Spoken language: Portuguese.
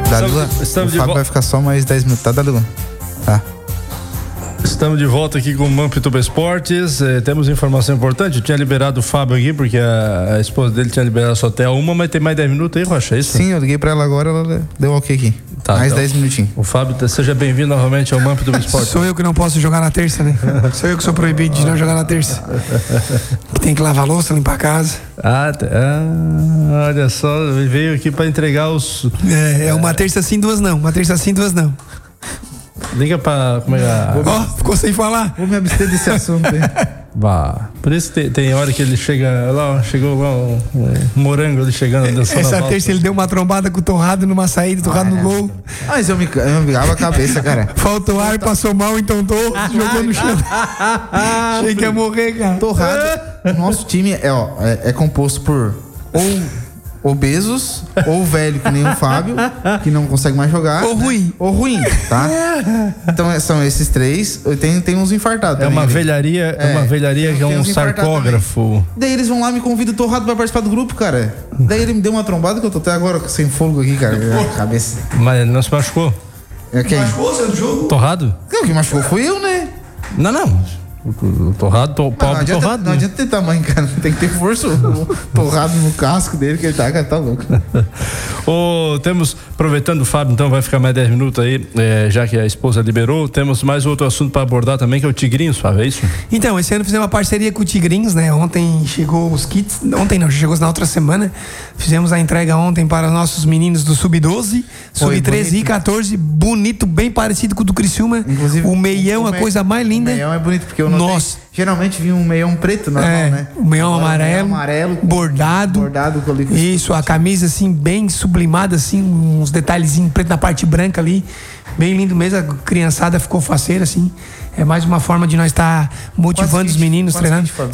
Dalila, o Fábio vai ficar só mais 10 minutos, tá, Dalila? Tá. Estamos de volta aqui com o Mampituba Esportes. Temos informação importante. Eu tinha liberado o Fábio aqui, porque a esposa dele tinha liberado só até 1, mas tem mais 10 minutos aí, Rocha, é isso? Sim, eu liguei pra ela agora, ela deu ok aqui. Tá, mais então, 10 minutinhos. O Fábio, seja bem-vindo novamente ao Mampituba Esportes. Sou eu que não posso jogar na terça, né? Sou eu que sou proibido de não jogar na terça. Tem que lavar louça, limpar a casa. Olha só, veio aqui pra entregar os... É uma terça sim, duas não. Uma terça sim, duas não. Liga pra... Como é que Ó, ficou sem falar. Vou me abster desse assunto aí. Bah, por isso tem hora que ele chega lá, chegou lá um morango ali chegando. Essa terça ele deu uma trombada com o Torrado numa saída, Torrado no gol. Mas eu me virava a cabeça, cara. Faltou ar, passou mal, então jogou no chão. Achei que ia morrer, cara. Torrado, o nosso time é composto por ou obesos, ou velho que nem o Fábio, que não consegue mais jogar. Ou ruim. Ou ruim, tá? Então são esses três. Tem uns infartados. É uma velharia, que é um sarcógrafo. Também. Daí eles vão lá, me convidam o Torrado pra participar do grupo, cara. Daí ele me deu uma trombada que eu tô até agora sem fôlego aqui, cara. Cabeça. Mas ele não se machucou? É quem? Machucou você no jogo? Torrado? Quem machucou fui eu, né? Não. O Torrado, o pobre Torrado. Não adianta ter tamanho, cara. Tem que ter força. O Torrado no casco dele, que ele tá, cara, tá louco. Temos, aproveitando o Fábio, então vai ficar mais 10 minutos aí, já que a esposa liberou. Temos mais outro assunto para abordar também, que é o Tigrinhos, Fábio, é isso? Então, esse ano fizemos uma parceria com o Tigrinhos, né? Ontem chegou os kits. Ontem não, chegou na outra semana. Fizemos a entrega ontem para os nossos meninos do Sub-12, Sub-13 e 14. Bonito, bem parecido com o do Criciúma. Inclusive, o meião, a coisa mais linda. O meião é bonito, porque eu não Nossa. Geralmente vinha um meião preto normal, né? O meião amarelo bordado com isso, a camisa assim bem sublimada, assim, uns detalhezinhos preto na parte branca ali, bem lindo mesmo. A criançada ficou faceira, assim. É mais uma forma de nós estar motivando os meninos, treinando.